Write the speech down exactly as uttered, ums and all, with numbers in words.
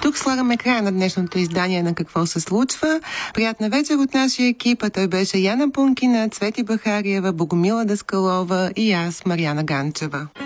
Тук слагаме края на днешното издание на Какво се случва. Приятна вечер от нашия екип. Той беше Яна Пункина, Цвети Бахариева, Богомила Даскалова и аз, Мариана Ганчева.